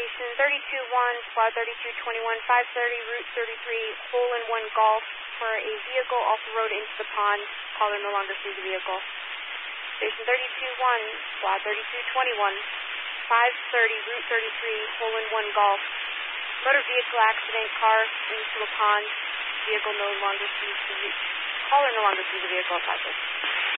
Station 32-1, Squad 3221, 530, Route 33, hole-in-one golf for a vehicle off the road into the pond. Caller no longer sees the vehicle. Station 32-1, Squad 3221, 530, Route 33, hole-in-one golf. Motor vehicle accident, car into a pond. Vehicle no longer sees the caller no longer sees the vehicle. 5